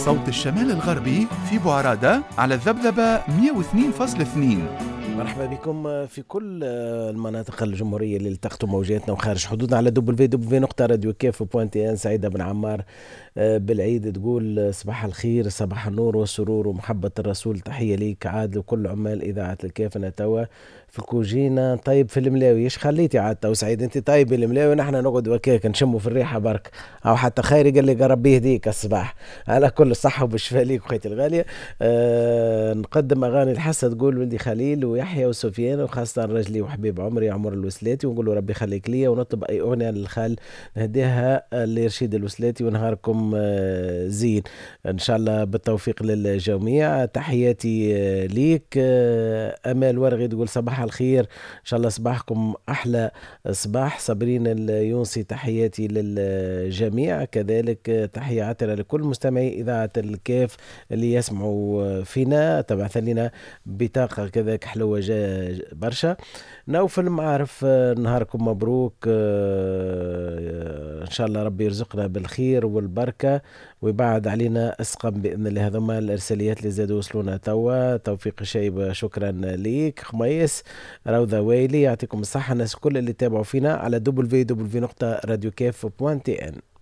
صوت الشمال الغربي في بوعرادة على الذبذبة 102.2. مرحبا بكم في كل المناطق الجمهورية اللي التقطوا موجاتنا وخارج حدودنا على www.radiokaf.tn. سعيدة بن عمار بالعيد تقول صباح الخير، صباح النور والسرور ومحبة الرسول. تحية ليك عاد وكل عمال إذاعة الكاف. أنا توا في الكوجينة طيب في الملاوي. ايش خليتي عاد تو سعيد انت طيب الملاوي ونحن نقعد وكاك نشموا في الريحة برك، او حتى خيري قال لي ربي يهديك الصباح. على كل الصحة وبالشفاء ليك اخوتي الغالية. نقدم اغاني الحسة تقول ولدي خليل ويحيى وسفيان وخاصة رجلي وحبيب عمري عمر الوسلاتي، ونقول له ربي يخليك ليا، ونطلب اي اغنية للخال نهديها لرشيد الوسلاتي. ونهاركم زين ان شاء الله بالتوفيق للجميع. تحياتي ليك. امال ورغي تقول صباح الخير، ان شاء الله صباحكم احلى صباح. صابرين اليونسي تحياتي للجميع، كذلك تحية عطرة لكل مستمعي اذاعة الكاف اللي يسمعوا فينا. تبعث لنا بطاقة كذاك حلوة برشا. نوفل معارف نهاركم مبروك، ان شاء الله ربي يرزقنا بالخير والبركة ويبعد علينا اسقم باذن الله. هذوما الارساليات اللي زادوا وصلونا توا. توفيق الشيب شكرا ليك. خميس روضة ويلي يعطيكم الصحة الناس كل اللي تابعوا فينا على www.radiokaf.tn.